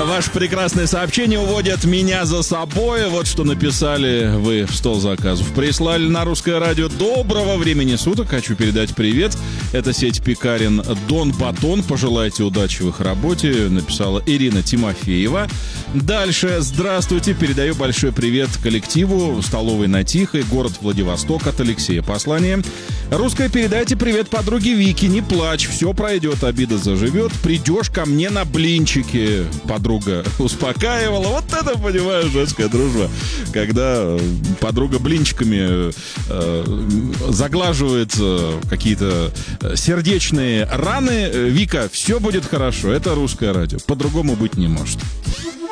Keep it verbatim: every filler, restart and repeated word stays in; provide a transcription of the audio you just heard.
Ваши прекрасные сообщения уводят меня за собой. Вот что написали вы в стол заказов. Прислали на Русское радио. Доброго времени суток. Хочу передать привет. Это сеть пекарен Дон Батон. Пожелайте удачи в их работе. Написала Ирина Тимофеева. Дальше. Здравствуйте. Передаю большой привет коллективу столовой на Тихой. Город Владивосток. От Алексея послание. Русское, передайте привет подруге Вике. Не плачь. Все пройдет. Обида заживет. Придешь ко мне на блинчики. Подруга успокаивала. Вот это, понимаю, женская дружба. Когда подруга блинчиками э, заглаживает э, какие-то сердечные раны. Вика, все будет хорошо. Это Русское радио. По-другому быть не может.